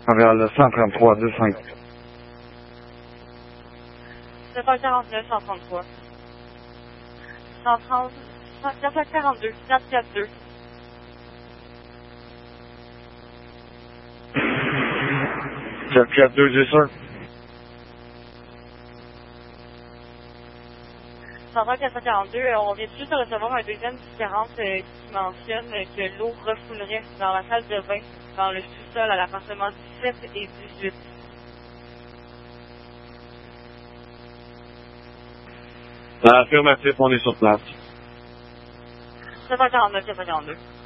Montréal 133 25. 749 133. 130, 442, 442. Quatre 2, c'est sûr. 442, on vient juste de recevoir un deuxième différence qui mentionne que l'eau refoulerait dans la salle de bain, dans le sous-sol à l'appartement 17 et 18. Affirmatif, on est sur place. 749, 442.